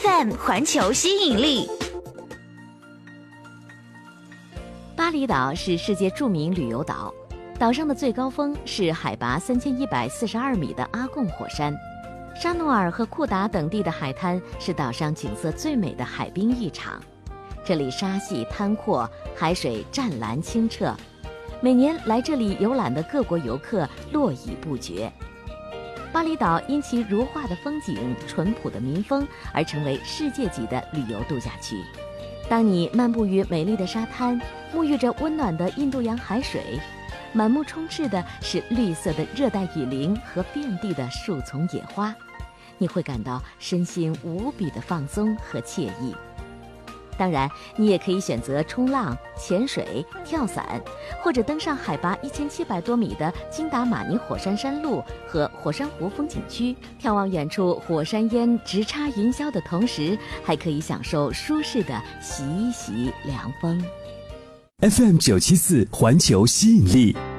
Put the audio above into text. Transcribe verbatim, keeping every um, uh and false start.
F M 环球吸引力。 巴厘岛是世界著名旅游岛，岛上的最高峰是海拔三千一百四十二米的阿贡火山。沙努尔和库达等地的海滩是岛上景色最美的海滨浴场，这里沙细滩阔，海水湛蓝清澈，每年来这里游览的各国游客络绎不绝。巴厘岛因其如画的风景、淳朴的民风而成为世界级的旅游度假区。当你漫步于美丽的沙滩，沐浴着温暖的印度洋海水，满目充斥的是绿色的热带雨林和遍地的树丛野花，你会感到身心无比的放松和惬意。当然，你也可以选择冲浪、潜水、跳伞，或者登上海拔一千七百多米的金达马尼火山山路和火山湖风景区，眺望远处火山烟直插云霄的同时，还可以享受舒适的习习凉风。 F M 九七四环球吸引力。